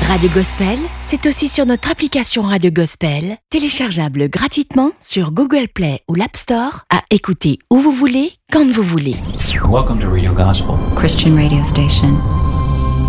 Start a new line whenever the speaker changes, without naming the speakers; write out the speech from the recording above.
Radio Gospel, c'est aussi sur notre application Radio Gospel, téléchargeable gratuitement sur Google Play ou l'App Store, à écouter où vous voulez, quand vous voulez.
Welcome to Radio Gospel,
Christian radio station.